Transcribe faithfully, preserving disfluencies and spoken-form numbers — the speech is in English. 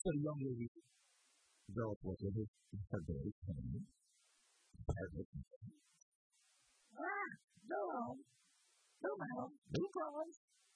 So the young lady developed what was her very tiny, private. Ah, no, no, ma'am, no problems.